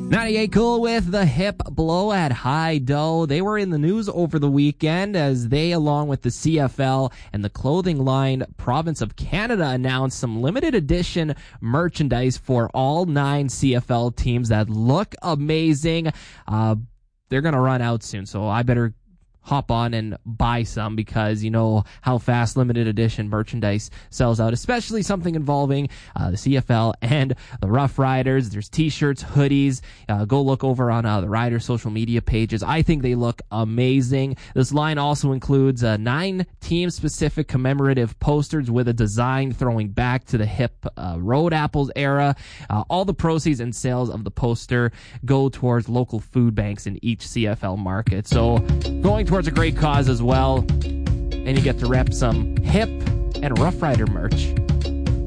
98 Cool with the hip blow at High Dough. They were in the news over the weekend as they, along with the CFL and the clothing line Province of Canada, announced some limited edition merchandise for all 9 CFL teams that look amazing. They're going to run out soon, so I better hop on and buy some because you know how fast limited edition merchandise sells out, especially something involving the CFL and the Rough Riders. There's t-shirts, hoodies. Go look over on the Riders social media pages. I think they look amazing. This line also includes 9 team-specific commemorative posters with a design throwing back to the hip Road Apples era. All the proceeds and sales of the poster go towards local food banks in each CFL market. So going towards a great cause as well, and you get to rep some hip and Rough Rider merch.